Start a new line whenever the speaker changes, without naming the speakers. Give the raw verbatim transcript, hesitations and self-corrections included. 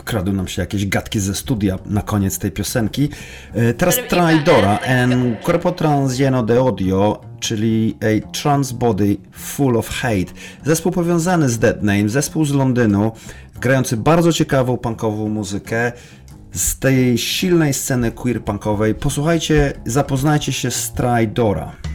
wkradły nam się jakieś gadki ze studia na koniec tej piosenki. Teraz Traidora en Corpo Trans Lleno de Odio, czyli A Trans Body Full of Hate. Zespół powiązany z Dead Name, zespół z Londynu, grający bardzo ciekawą punkową muzykę z tej silnej sceny queer punkowej. Posłuchajcie, zapoznajcie się z Traidora.